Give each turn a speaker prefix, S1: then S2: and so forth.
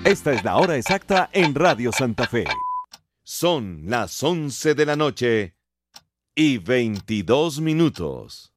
S1: Esta es la hora exacta en Radio Santa Fe. Son las 11 de la noche y 22 minutos.